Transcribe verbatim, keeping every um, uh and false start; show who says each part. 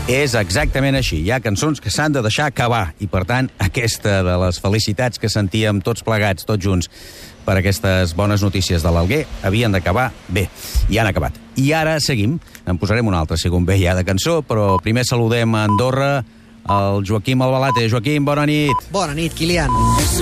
Speaker 1: És exactament així. Hi ha cançons que s'han de deixar acabar i, per tant, aquesta de les felicitats que sentíem tots plegats, tots junts, per aquestes bones notícies de l'Alguer, havien d'acabar bé. I han acabat. I ara seguim. En posarem una altra, si convé, ja de cançó, però primer saludem a Andorra el Joaquim Albalate. Joaquim, bona nit.
Speaker 2: Bona nit, Kilian.